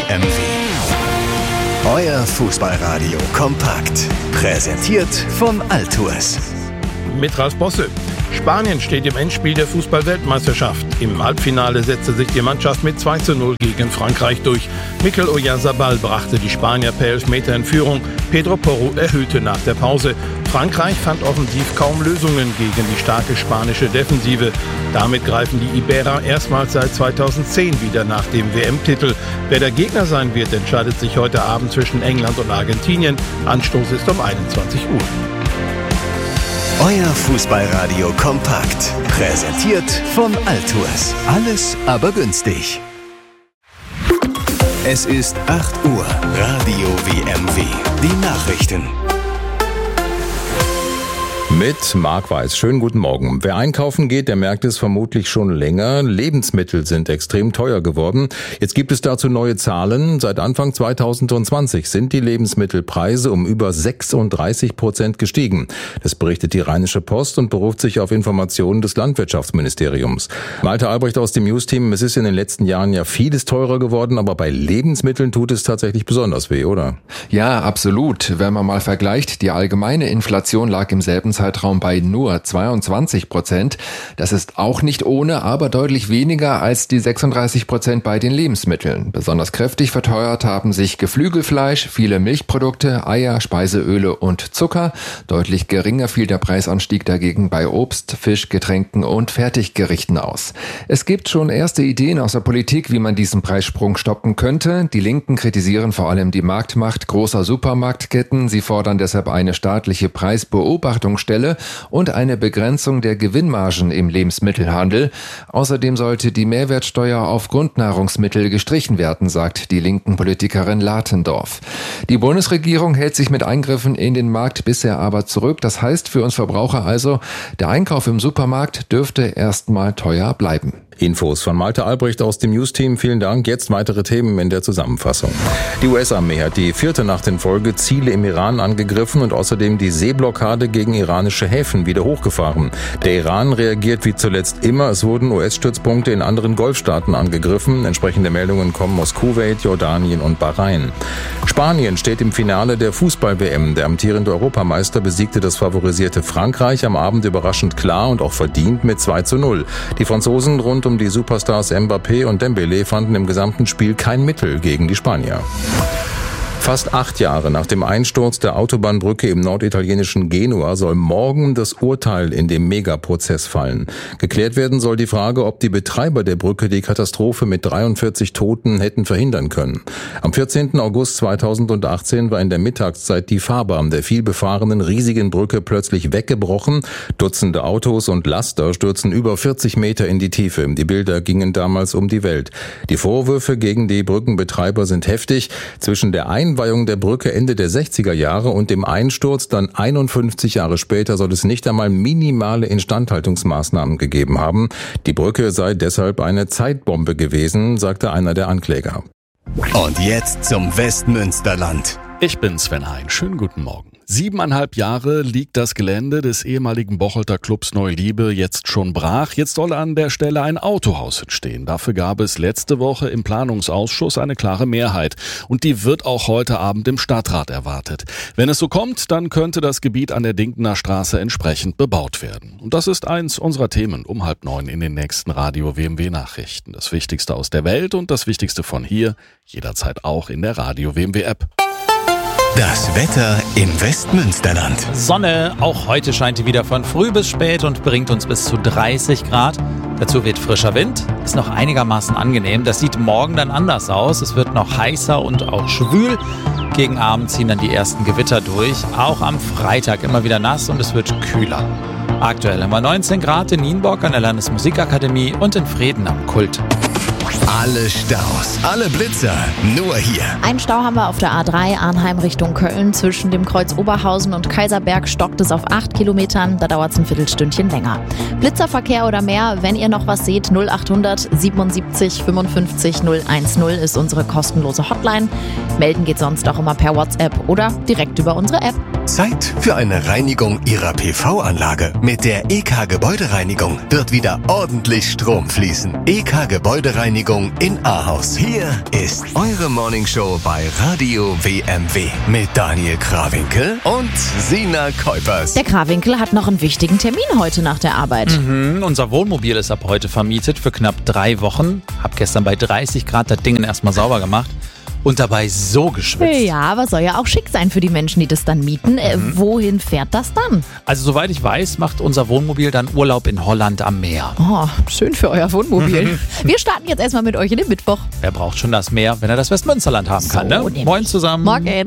WMW. Euer Fußballradio kompakt. Präsentiert von Altours. Mit Ralf Bosse. Spanien steht im Endspiel der Fußball-Weltmeisterschaft. Im Halbfinale setzte sich die Mannschaft mit 2:0 gegen Frankreich durch. Mikel Oyarzabal brachte die Spanier per Elfmeter in Führung. Pedro Porro erhöhte nach der Pause. Frankreich fand offensiv kaum Lösungen gegen die starke spanische Defensive. Damit greifen die Iberer erstmals seit 2010 wieder nach dem WM-Titel. Wer der Gegner sein wird, entscheidet sich heute Abend zwischen England und Argentinien. Anstoß ist um 21 Uhr. Euer Fußballradio kompakt. Präsentiert von Altours. Alles aber günstig. Es ist 8 Uhr. Radio WMW. Die Nachrichten. Mit Marc Weiß. Schönen guten Morgen. Wer einkaufen geht, der merkt es vermutlich schon länger. Lebensmittel sind extrem teuer geworden. Jetzt gibt es dazu neue Zahlen. Seit Anfang 2020 sind die Lebensmittelpreise um über 36% gestiegen. Das berichtet die Rheinische Post und beruft sich auf Informationen des Landwirtschaftsministeriums. Malte Albrecht aus dem News-Team. Es ist in den letzten Jahren ja vieles teurer geworden, aber bei Lebensmitteln tut es tatsächlich besonders weh, oder? Ja, absolut. Wenn man mal vergleicht, die allgemeine Inflation lag im selben Zeitraum bei nur 22%. Das ist auch nicht ohne, aber deutlich weniger als die 36% bei den Lebensmitteln. Besonders kräftig verteuert haben sich Geflügelfleisch, viele Milchprodukte, Eier, Speiseöle und Zucker. Deutlich geringer fiel der Preisanstieg dagegen bei Obst, Fisch, Getränken und Fertiggerichten aus. Es gibt schon erste Ideen aus der Politik, wie man diesen Preissprung stoppen könnte. Die Linken kritisieren vor allem die Marktmacht großer Supermarktketten. Sie fordern deshalb eine staatliche Preisbeobachtungsstelle und eine Begrenzung der Gewinnmargen im Lebensmittelhandel. Außerdem sollte die Mehrwertsteuer auf Grundnahrungsmittel gestrichen werden, sagt die linken Politikerin Latendorf. Die Bundesregierung hält sich mit Eingriffen in den Markt bisher aber zurück. Das heißt für uns Verbraucher also, der Einkauf im Supermarkt dürfte erstmal teuer bleiben. Infos von Malte Albrecht aus dem News-Team. Vielen Dank. Jetzt weitere Themen in der Zusammenfassung. Die US-Armee hat die 4. Nacht in Folge Ziele im Iran angegriffen und außerdem die Seeblockade gegen iranische Häfen wieder hochgefahren. Der Iran reagiert wie zuletzt immer. Es wurden US-Stützpunkte in anderen Golfstaaten angegriffen. Entsprechende Meldungen kommen aus Kuwait, Jordanien und Bahrain. Spanien steht im Finale der Fußball-WM. Der amtierende Europameister besiegte das favorisierte Frankreich am Abend überraschend klar und auch verdient mit 2:0. Die Franzosen rund um die Superstars Mbappé und Dembélé fanden im gesamten Spiel kein Mittel gegen die Spanier. Fast 8 Jahre nach dem Einsturz der Autobahnbrücke im norditalienischen Genua soll morgen das Urteil in dem Megaprozess fallen. Geklärt werden soll die Frage, ob die Betreiber der Brücke die Katastrophe mit 43 Toten hätten verhindern können. Am 14. August 2018 war in der Mittagszeit die Fahrbahn der vielbefahrenen riesigen Brücke plötzlich weggebrochen. Dutzende Autos und Laster stürzen über 40 Meter in die Tiefe. Die Bilder gingen damals um die Welt. Die Vorwürfe gegen die Brückenbetreiber sind heftig. Zwischen der Einweihung der Brücke Ende der 60er Jahre und dem Einsturz dann 51 Jahre später soll es nicht einmal minimale Instandhaltungsmaßnahmen gegeben haben. Die Brücke sei deshalb eine Zeitbombe gewesen, sagte einer der Ankläger. Und jetzt zum Westmünsterland. Ich bin Sven Hein. Schönen guten Morgen. 7,5 Jahre liegt das Gelände des ehemaligen Bocholter Clubs Neuliebe jetzt schon brach. Jetzt soll an der Stelle ein Autohaus entstehen. Dafür gab es letzte Woche im Planungsausschuss eine klare Mehrheit. Und die wird auch heute Abend im Stadtrat erwartet. Wenn es so kommt, dann könnte das Gebiet an der Dinkener Straße entsprechend bebaut werden. Und das ist eins unserer Themen um 8:30 in den nächsten Radio WMW Nachrichten. Das Wichtigste aus der Welt und das Wichtigste von hier, jederzeit auch in der Radio WMW App. Das Wetter im Westmünsterland. Sonne, auch heute scheint die wieder von früh bis spät und bringt uns bis zu 30 Grad. Dazu weht frischer Wind, ist noch einigermaßen angenehm. Das sieht morgen dann anders aus. Es wird noch heißer und auch schwül. Gegen Abend ziehen dann die ersten Gewitter durch. Auch am Freitag immer wieder nass und es wird kühler. Aktuell haben wir 19 Grad in Nienburg an der Landesmusikakademie und in Vreden am Kult. Alle Staus, alle Blitzer, nur hier. Einen Stau haben wir auf der A3 Arnheim Richtung Köln. Zwischen dem Kreuz Oberhausen und Kaiserberg stockt es auf 8 Kilometern. Da dauert es ein Viertelstündchen länger. Blitzerverkehr oder mehr, wenn ihr noch was seht, 0800 77 55 010 ist unsere kostenlose Hotline. Melden geht sonst auch immer per WhatsApp oder direkt über unsere App. Zeit für eine Reinigung Ihrer PV-Anlage. Mit der EK Gebäudereinigung wird wieder ordentlich Strom fließen. EK Gebäudereinigung in Ahaus. Hier ist eure Morningshow bei Radio WMW mit Daniel Krawinkel und Sina Kuipers. Der Krawinkel hat noch einen wichtigen Termin heute nach der Arbeit. Unser Wohnmobil ist ab heute vermietet für knapp 3 Wochen. Hab gestern bei 30 Grad das Ding erstmal sauber gemacht. Und dabei so geschwitzt. Ja, aber soll ja auch schick sein für die Menschen, die das dann mieten. Wohin fährt das dann? Also soweit ich weiß, macht unser Wohnmobil dann Urlaub in Holland am Meer. Oh, schön für euer Wohnmobil. Wir starten jetzt erstmal mit euch in den Mittwoch. Wer braucht schon das Meer, wenn er das Westmünsterland haben kann, ne? nämlich. Moin zusammen. Morgen.